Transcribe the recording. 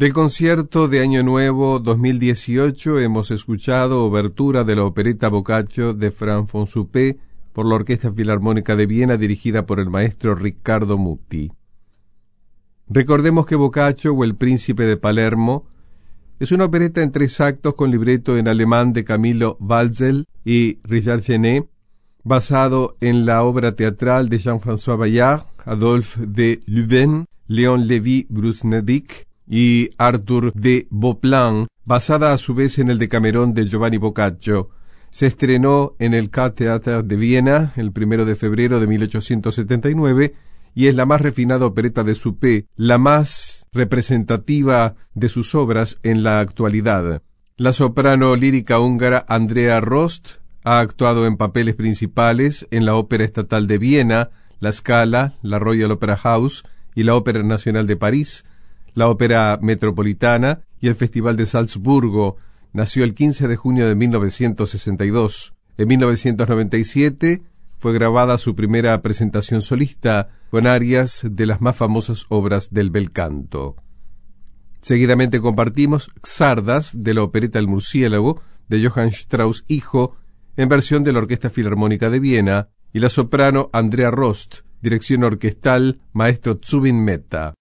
Del concierto de Año Nuevo 2018 hemos escuchado obertura de la opereta Boccaccio de Franz von Suppé por la Orquesta Filarmónica de Viena dirigida por el maestro Riccardo Muti. Recordemos que Boccaccio o El Príncipe de Palermo es una opereta en 3 actos con libreto en alemán de Camilo Walsel y Richard Genet, basado en la obra teatral de Jean-François Bayard, Adolphe de Lubin, Léon Lévy-Brusnedich y Arthur de Beauplan, basada a su vez en el Decamerón de Giovanni Boccaccio. Se estrenó en el K-Theater de Viena el 1 de febrero de 1879 y es la más refinada opereta de Suppé, la más representativa de sus obras en la actualidad. La soprano lírica húngara Andrea Rost ha actuado en papeles principales en la Ópera Estatal de Viena, la Scala, la Royal Opera House y la Ópera Nacional de París, la Ópera Metropolitana y el Festival de Salzburgo. Nació el 15 de junio de 1962. En 1997 fue grabada su primera presentación solista con arias de las más famosas obras del bel canto. Seguidamente compartimos Xardas de la opereta El Murciélago de Johann Strauss hijo en versión de la Orquesta Filarmónica de Viena y la soprano Andrea Rost, dirección orquestal maestro Zubin Mehta.